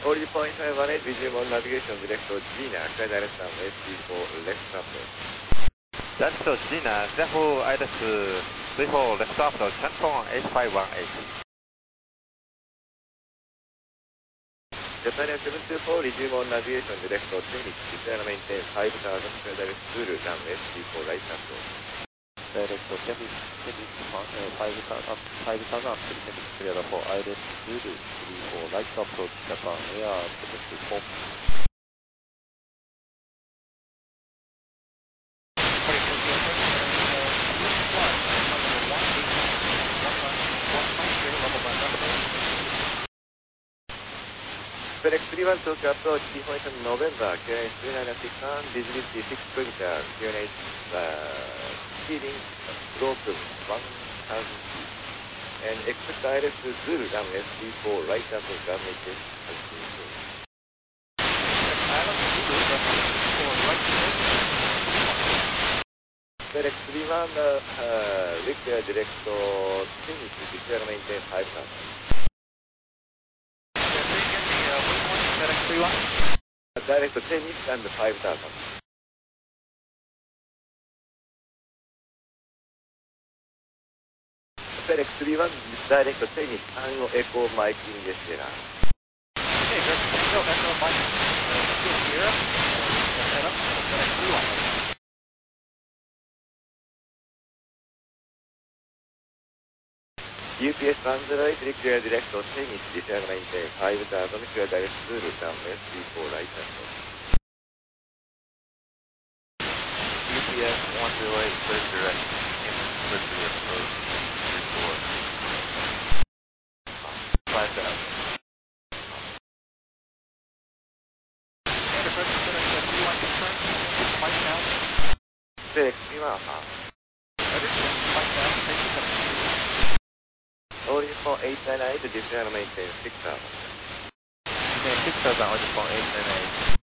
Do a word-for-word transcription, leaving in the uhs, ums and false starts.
Hold point five one eight, visual on navigation direct to Gina, clear direct runway three four left approach. That's to Gina, Yahoo I D S three four left approach, Canton eight five one eight. Japan seven two four, resume on navigation direct to Phoenix, desire maintain five thousand, clear direct through runway three four right approach. Direct to Phoenix, Phoenix five thousand, five thousand, Phoenix clear for I D S Zulu three four right approach, Japan Air seven two four. FedEx three one two approach, T point November, Q N H three nine six one, visibility six kilometers, Q N H uh, speeding slope one thousand feet, and expect I D S Zulu runway three four right approach, runway ten has been changed. FedEx three one, uh, uh, require direct to Phoenix, declare maintain five thousand. three one? Direct to Phoenix and five thousand. FedEx three one, direct to Phoenix, and Echo Mike in Sierra. Okay, good. Echo, Echo Mike, uh, Sierra, uh, set up, FedEx three one. U P S Android, require direct to Phoenix, desire maintain five thousand, clear direct through runway three four right approach. U P S one zero eight, clear direct, clear to the approach, three four. five thousand. And the person FedEx three one confirmed, Mike now. FedEx three one, huh? Everything, Mike now, take the company. Order for eight nine eight, desire maintain six thousand. Okay, six thousand, order for eight nine eight.